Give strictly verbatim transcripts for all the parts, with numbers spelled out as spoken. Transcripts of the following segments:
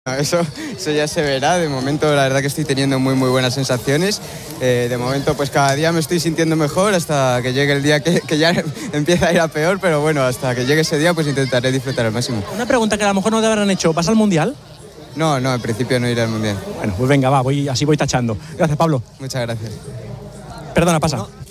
Eso, eso ya se verá. De momento la verdad que estoy teniendo muy muy buenas sensaciones. Eh, de momento pues cada día me estoy sintiendo mejor hasta que llegue el día que, que ya empieza a ir a peor, pero bueno, hasta que llegue ese día pues intentaré disfrutar al máximo. Una pregunta que a lo mejor no te habrán hecho, ¿vas al Mundial? No, no, en principio no iré al Mundial. Bueno, pues venga, va, voy, así voy tachando. Gracias, Pablo. Muchas gracias. Perdona, pasa. No.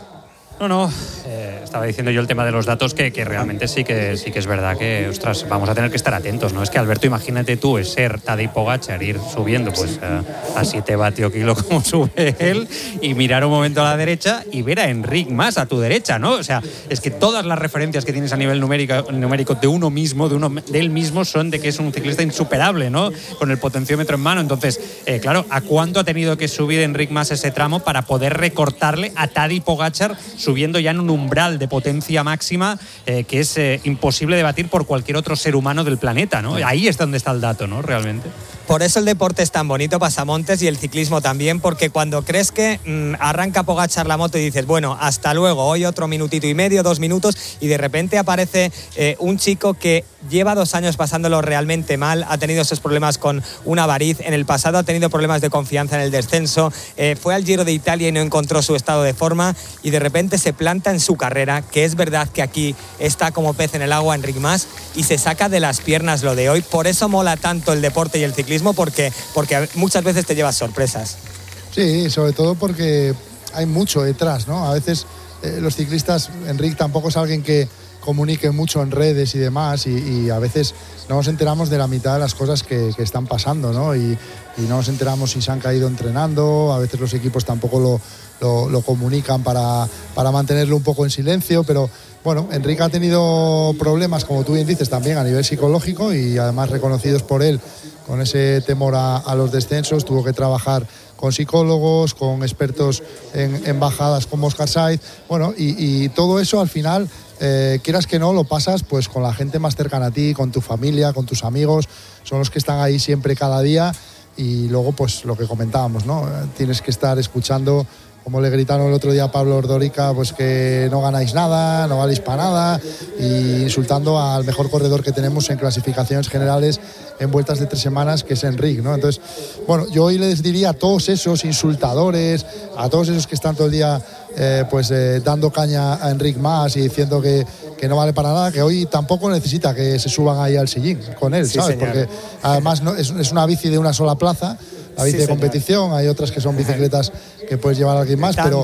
No, no, eh, estaba diciendo yo el tema de los datos que, que realmente sí que sí que es verdad que, ostras, vamos a tener que estar atentos, ¿no? Es que, Alberto, imagínate tú, es ser Tadej Pogačar, ir subiendo pues a, a siete vatios kilo como sube él y mirar un momento a la derecha y ver a Enric Mas a tu derecha, ¿no? O sea, es que todas las referencias que tienes a nivel numérico, numérico de uno mismo, de uno de él mismo, son de que es un ciclista insuperable, ¿no? Con el potenciómetro en mano. Entonces, eh, claro, ¿a cuánto ha tenido que subir Enric Mas ese tramo para poder recortarle a Tadej Pogačar, subiendo ya en un umbral de potencia máxima eh, que es eh, imposible de batir por cualquier otro ser humano del planeta, ¿no? Ahí es donde está el dato, ¿no? Realmente. Por eso el deporte es tan bonito, Pasamontes, y el ciclismo también, porque cuando crees que mmm, arranca Pogačar la moto y dices, bueno, hasta luego, hoy otro minutito y medio, dos minutos, y de repente aparece eh, un chico que lleva dos años pasándolo realmente mal, ha tenido esos problemas con una variz, en el pasado ha tenido problemas de confianza en el descenso, eh, fue al Giro de Italia y no encontró su estado de forma, y de repente se planta en su carrera, que es verdad que aquí está como pez en el agua Enric Mas, y se saca de las piernas lo de hoy. Por eso mola tanto el deporte y el ciclismo, porque, porque muchas veces te llevas sorpresas. Sí, sobre todo porque hay mucho detrás, ¿no? A veces eh, los ciclistas, Enric tampoco es alguien que comunique mucho en redes y demás, y, y a veces no nos enteramos de la mitad de las cosas que, que están pasando, ¿no? Y, y no nos enteramos si se han caído entrenando, a veces los equipos tampoco lo, lo, lo comunican para, para mantenerlo un poco en silencio, pero bueno, Enric ha tenido problemas, como tú bien dices, también a nivel psicológico, y además reconocidos por él, con ese temor a, a los descensos. Tuvo que trabajar con psicólogos, con expertos en, en bajadas como Oscar Saiz, bueno, y, y todo eso al final, eh, quieras que no, lo pasas pues con la gente más cercana a ti, con tu familia, con tus amigos, son los que están ahí siempre cada día, y luego pues lo que comentábamos, ¿no? Tienes que estar escuchando como le gritaron el otro día a Pablo Ordórica, pues que no ganáis nada, no valéis para nada, y insultando al mejor corredor que tenemos en clasificaciones generales en vueltas de tres semanas, que es Enric, ¿no? Entonces, bueno, yo hoy les diría a todos esos insultadores, a todos esos que están todo el día eh, pues eh, dando caña a Enric Mas y diciendo que, que no vale para nada, que hoy tampoco necesita que se suban ahí al sillín con él, sí, ¿sabes? Señor. Porque además no, es, es una bici de una sola plaza, la bici sí, de competición, señor. Hay otras que son bicicletas que puedes llevar a alguien más, pero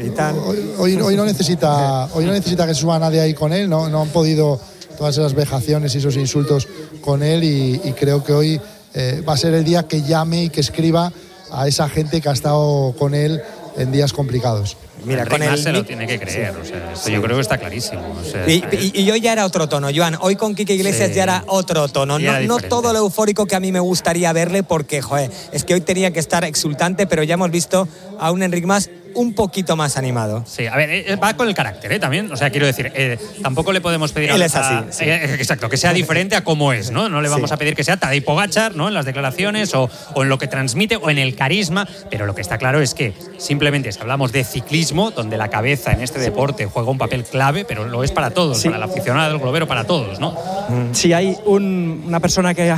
hoy, hoy, hoy, no necesita, hoy no necesita que suba nadie ahí con él, no, no han podido todas esas vejaciones y esos insultos con él, y, y creo que hoy eh, va a ser el día que llame y que escriba a esa gente que ha estado con él en días complicados. Mira, con él se lo tiene que creer, sí. O sea, esto sí. Yo creo que está clarísimo. O sea, y, y, y hoy ya era otro tono, Joan. Hoy con Quique Iglesias sí. ya era otro tono. No, no todo lo eufórico que a mí me gustaría verle, porque, joder, es que hoy tenía que estar exultante, pero ya hemos visto a un Enric Mas un poquito más animado. Sí, a ver, va con el carácter, ¿eh? También, o sea, quiero decir, eh, tampoco le podemos pedir... Él a, es así. A, sí. eh, exacto, que sea diferente a cómo es, ¿no? No le vamos sí. a pedir que sea Tadej Pogačar, ¿no? En las declaraciones o, o en lo que transmite o en el carisma, pero lo que está claro es que simplemente si hablamos de ciclismo, donde la cabeza en este deporte juega un papel clave, pero lo es para todos, sí. para el aficionado, el globero, para todos, ¿no? Si hay un, una persona que...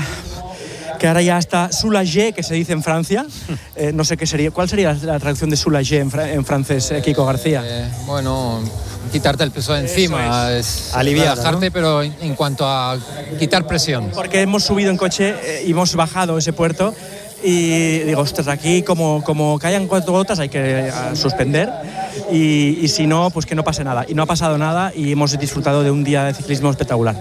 que ahora ya está soulagé, que se dice en Francia. Eh, no sé qué sería. ¿Cuál sería la traducción de soulagé en, fra en francés, eh, Kiko García? Eh, bueno, quitarte el peso de encima, es, es aliviar, relajarte, ¿no? Pero en, en cuanto a quitar presión. Porque hemos subido en coche eh, y hemos bajado ese puerto y digo, ostras, aquí como, como cayan cuatro gotas hay que uh, suspender y, y si no, pues que no pase nada. Y no ha pasado nada y hemos disfrutado de un día de ciclismo espectacular.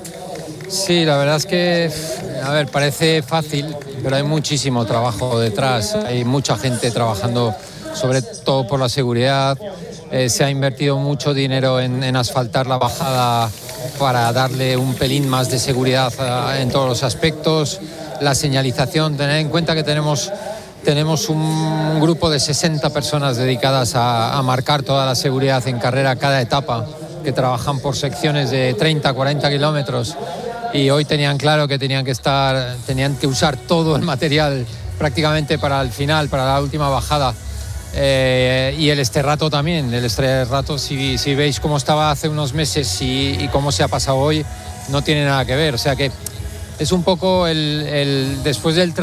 Sí, la verdad es que, a ver, parece fácil, pero hay muchísimo trabajo detrás. Hay mucha gente trabajando, sobre todo por la seguridad. Eh, se ha invertido mucho dinero en, en asfaltar la bajada para darle un pelín más de seguridad a, en todos los aspectos. La señalización, tener en cuenta que tenemos, tenemos un grupo de sesenta personas dedicadas a, a marcar toda la seguridad en carrera, cada etapa, que trabajan por secciones de treinta, cuarenta kilómetros. Y hoy tenían claro que tenían que estar, tenían que usar todo el material prácticamente para el final, para la última bajada. Eh, y el Esterrato también, el Esterrato, si, si veis cómo estaba hace unos meses y, y cómo se ha pasado hoy, no tiene nada que ver. O sea que es un poco el, el después del trabajo